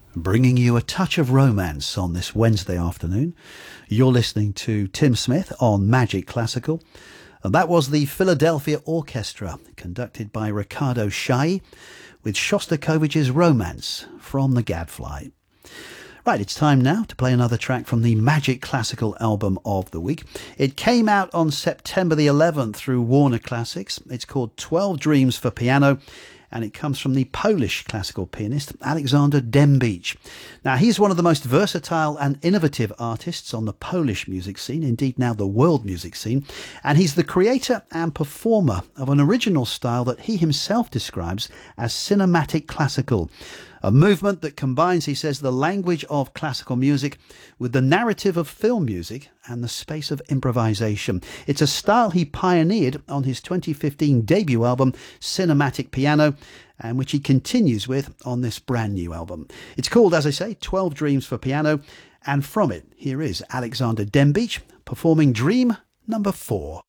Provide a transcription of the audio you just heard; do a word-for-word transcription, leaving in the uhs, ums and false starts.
Bringing you a touch of romance on this Wednesday afternoon. You're listening to Tim Smith on Magic Classical. And that was the Philadelphia Orchestra, conducted by Riccardo Chailly, with Shostakovich's Romance from the Gadfly. Right, it's time now to play another track from the Magic Classical album of the week. It came out on September the eleventh through Warner Classics. It's called twelve Dreams for Piano, and it comes from the Polish classical pianist Alexander Dębicz. Now, he's one of the most versatile and innovative artists on the Polish music scene, indeed now the world music scene, and he's the creator and performer of an original style that he himself describes as cinematic classical. A movement that combines, he says, the language of classical music with the narrative of film music and the space of improvisation. It's a style he pioneered on his twenty fifteen debut album, Cinematic Piano, and which he continues with on this brand new album. It's called, as I say, twelve Dreams for Piano, and from it, here is Alexander Dębicz performing Dream number four.